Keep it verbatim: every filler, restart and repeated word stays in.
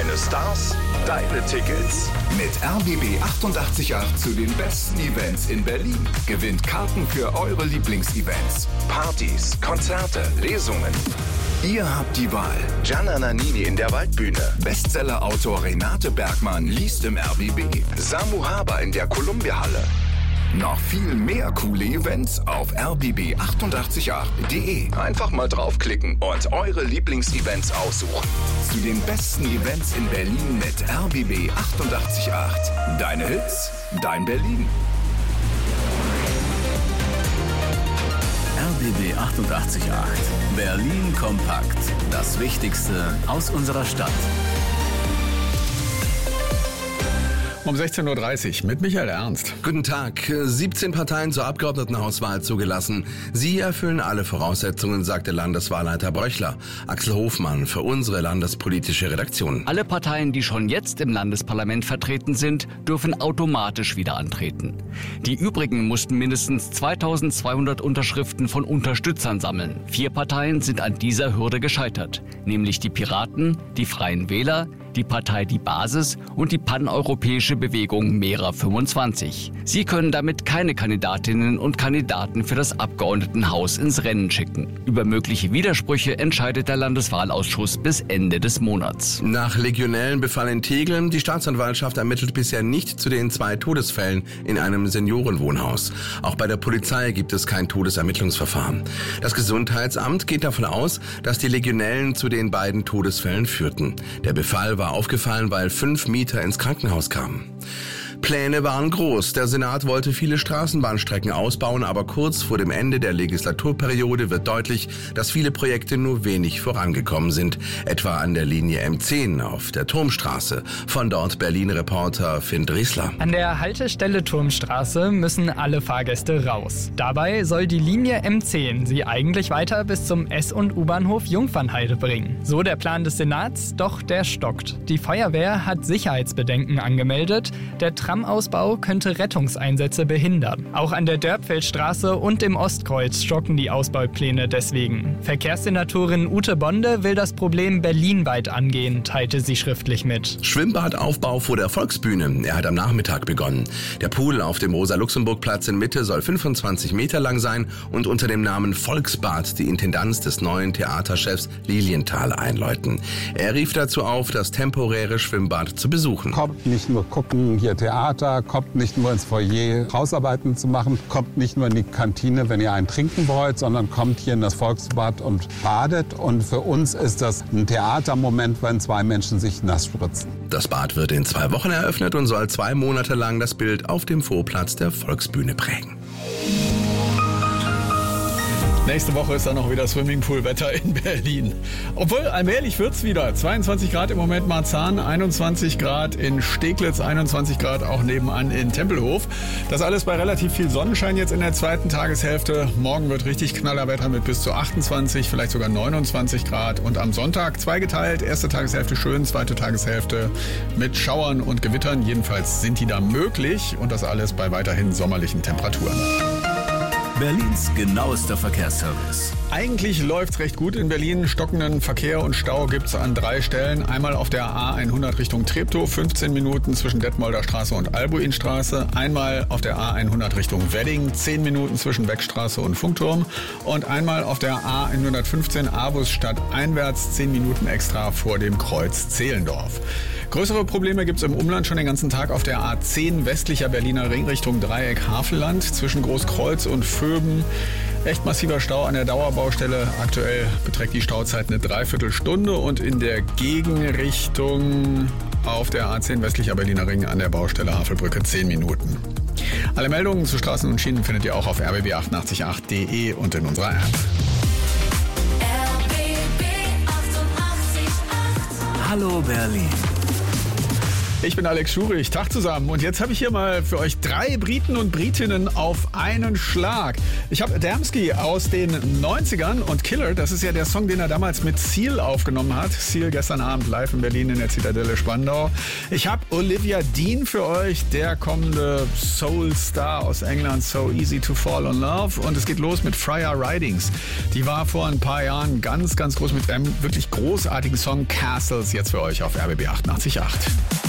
Deine Stars, deine Tickets. Mit R B B achtundachtzig Komma acht zu den besten Events in Berlin. Gewinnt Karten für eure Lieblingsevents. Partys, Konzerte, Lesungen. Ihr habt die Wahl. Gianna Nannini in der Waldbühne. Bestsellerautor Renate Bergmann liest im R B B. Samu Haber in der Columbia-Halle. Noch viel mehr coole Events auf r b b achtundachtzig Komma acht punkt de. Einfach mal draufklicken und eure Lieblingsevents aussuchen. Zu den besten Events in Berlin mit R B B achtundachtzig Komma acht. Deine Hits, dein Berlin. R B B achtundachtzig Komma acht. Berlin kompakt. Das Wichtigste aus unserer Stadt. Um sechzehn Uhr dreißig mit Michael Ernst. Guten Tag. siebzehn Parteien zur Abgeordnetenhauswahl zugelassen. Sie erfüllen alle Voraussetzungen, sagte Landeswahlleiter Bröchler. Axel Hofmann für unsere landespolitische Redaktion. Alle Parteien, die schon jetzt im Landesparlament vertreten sind, dürfen automatisch wieder antreten. Die übrigen mussten mindestens zweitausendzweihundert Unterschriften von Unterstützern sammeln. Vier Parteien sind an dieser Hürde gescheitert, nämlich die Piraten, die Freien Wähler, die Partei Die Basis und die paneuropäische Bewegung Mera fünfundzwanzig. Sie können damit keine Kandidatinnen und Kandidaten für das Abgeordnetenhaus ins Rennen schicken. Über mögliche Widersprüche entscheidet der Landeswahlausschuss bis Ende des Monats. Nach Legionellenbefall in Tegeln, die Staatsanwaltschaft ermittelt bisher nicht zu den zwei Todesfällen in einem Seniorenwohnhaus. Auch bei der Polizei gibt es kein Todesermittlungsverfahren. Das Gesundheitsamt geht davon aus, dass die Legionellen zu den beiden Todesfällen führten. Der Befall war aufgefallen, weil fünf Mieter ins Krankenhaus kamen. Pläne waren groß. Der Senat wollte viele Straßenbahnstrecken ausbauen, aber kurz vor dem Ende der Legislaturperiode wird deutlich, dass viele Projekte nur wenig vorangekommen sind. Etwa an der Linie M zehn auf der Turmstraße. Von dort Berlin-Reporter Finn Driesler. An der Haltestelle Turmstraße müssen alle Fahrgäste raus. Dabei soll die Linie M zehn sie eigentlich weiter bis zum S- und U-Bahnhof Jungfernheide bringen. So der Plan des Senats, doch der stockt. Die Feuerwehr hat Sicherheitsbedenken angemeldet. Der Tramausbau könnte Rettungseinsätze behindern. Auch an der Dörpfeldstraße und im Ostkreuz stocken die Ausbaupläne deswegen. Verkehrssenatorin Ute Bonde will das Problem berlinweit angehen, teilte sie schriftlich mit. Schwimmbadaufbau vor der Volksbühne. Er hat am Nachmittag begonnen. Der Pool auf dem Rosa-Luxemburg-Platz in Mitte soll fünfundzwanzig Meter lang sein und unter dem Namen Volksbad die Intendanz des neuen Theaterchefs Lilienthal einläuten. Er rief dazu auf, das temporäre Schwimmbad zu besuchen. Kommt nicht nur gucken, hier Theater. Theater, kommt nicht nur ins Foyer Hausarbeiten zu machen, kommt nicht nur in die Kantine, wenn ihr einen trinken wollt, sondern kommt hier in das Volksbad und badet. Und für uns ist das ein Theatermoment, wenn zwei Menschen sich nass spritzen. Das Bad wird in zwei Wochen eröffnet und soll zwei Monate lang das Bild auf dem Vorplatz der Volksbühne prägen. Nächste Woche ist dann noch wieder Swimmingpool-Wetter in Berlin. Obwohl, allmählich wird's wieder. zweiundzwanzig Grad im Moment Marzahn, einundzwanzig Grad in Steglitz, einundzwanzig Grad auch nebenan in Tempelhof. Das alles bei relativ viel Sonnenschein jetzt in der zweiten Tageshälfte. Morgen wird richtig Knallerwetter mit bis zu achtundzwanzig, vielleicht sogar neunundzwanzig Grad. Und am Sonntag zweigeteilt. Erste Tageshälfte schön, zweite Tageshälfte mit Schauern und Gewittern. Jedenfalls sind die da möglich. Und das alles bei weiterhin sommerlichen Temperaturen. Berlins genauester Verkehrsservice. Eigentlich läuft's recht gut in Berlin. Stockenden Verkehr und Stau gibt's an drei Stellen. Einmal auf der A hundert Richtung Treptow, fünfzehn Minuten zwischen Detmolder Straße und Albuinstraße. Einmal auf der A hundert Richtung Wedding, zehn Minuten zwischen Beckstraße und Funkturm. Und einmal auf der A hundertfünfzehn Avus stadteinwärts, zehn Minuten extra vor dem Kreuz Zehlendorf. Größere Probleme gibt's im Umland schon den ganzen Tag auf der A zehn westlicher Berliner Ring Richtung Dreieck Havelland zwischen Großkreuz und Vöben. Echt massiver Stau an der Dauerbaustelle. Aktuell beträgt die Stauzeit eine Dreiviertelstunde und in der Gegenrichtung auf der A zehn westlicher Berliner Ring an der Baustelle Havelbrücke zehn Minuten. Alle Meldungen zu Straßen und Schienen findet ihr auch auf r b b achtundachtzig Komma acht punkt de und in unserer App. R B B achtundachtzig Komma acht. Hallo Berlin. Ich bin Alex Schurich, Tag zusammen. Und jetzt habe ich hier mal für euch drei Briten und Britinnen auf einen Schlag. Ich habe Adamski aus den neunzigern und Killer, das ist ja der Song, den er damals mit Seal aufgenommen hat. Seal gestern Abend live in Berlin in der Zitadelle Spandau. Ich habe Olivia Dean für euch, der kommende Soul-Star aus England, So Easy to Fall in Love. Und es geht los mit Freya Ridings. Die war vor ein paar Jahren ganz, ganz groß mit einem wirklich großartigen Song Castles, jetzt für euch auf R B B achtundachtzig Komma acht.